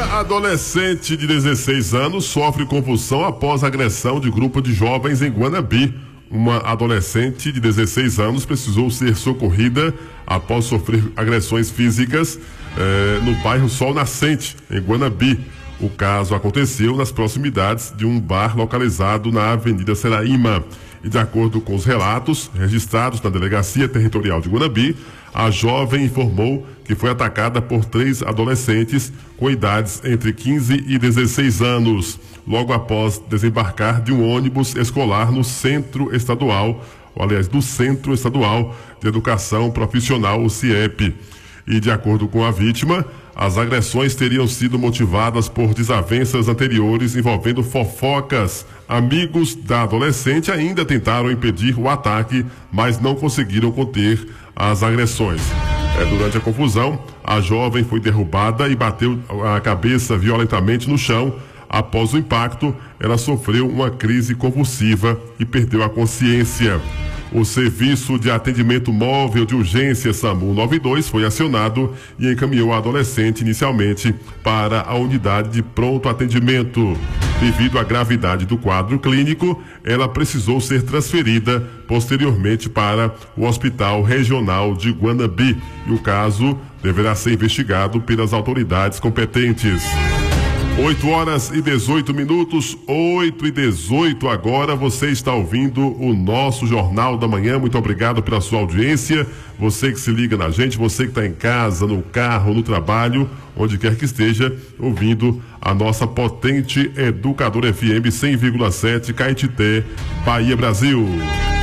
Uma adolescente de 16 anos sofre convulsão após agressão de grupo de jovens em Guanabi. Uma adolescente de 16 anos precisou ser socorrida após sofrer agressões físicas no bairro Sol Nascente, em Guanabi. O caso aconteceu nas proximidades de um bar localizado na Avenida Seraíma. E de acordo com os relatos registrados na Delegacia Territorial de Guanabi, a jovem informou que foi atacada por 3 adolescentes com idades entre 15 e 16 anos, logo após desembarcar de um ônibus escolar no Centro Estadual de Educação Profissional, o CIEP. E de acordo com a vítima, as agressões teriam sido motivadas por desavenças anteriores envolvendo fofocas. Amigos da adolescente ainda tentaram impedir o ataque, mas não conseguiram conter as agressões. Durante a confusão, a jovem foi derrubada e bateu a cabeça violentamente no chão. Após o impacto, ela sofreu uma crise convulsiva e perdeu a consciência. O Serviço de Atendimento Móvel de Urgência SAMU 92 foi acionado e encaminhou a adolescente inicialmente para a unidade de pronto atendimento. Devido à gravidade do quadro clínico, ela precisou ser transferida posteriormente para o Hospital Regional de Guanabi e o caso deverá ser investigado pelas autoridades competentes. 8h18, 8h18 agora. Você está ouvindo o nosso Jornal da Manhã. Muito obrigado pela sua audiência. Você que se liga na gente, você que está em casa, no carro, no trabalho, onde quer que esteja, ouvindo a nossa potente Educadora FM 100,7 Caetité, Bahia, Brasil.